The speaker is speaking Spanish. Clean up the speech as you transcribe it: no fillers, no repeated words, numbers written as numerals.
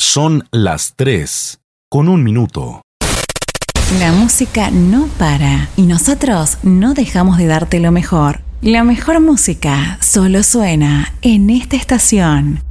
Son las 3:01. La música no para y nosotros no dejamos de darte lo mejor. La mejor música solo suena en esta estación.